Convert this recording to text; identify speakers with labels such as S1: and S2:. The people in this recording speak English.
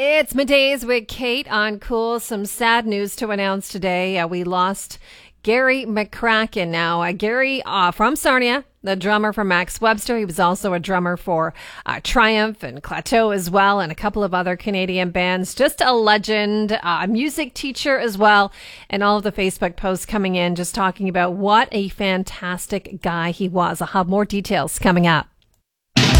S1: It's Middays with Kate on Cool. Some sad news to announce today. We lost Gary McCracken. Now, Gary from Sarnia, the drummer for Max Webster. He was also a drummer for Triumph and Plateau as well, and a couple of other Canadian bands. Just a legend, a music teacher as well. And all of the Facebook posts coming in just talking about what a fantastic guy he was. I'll have more details coming up.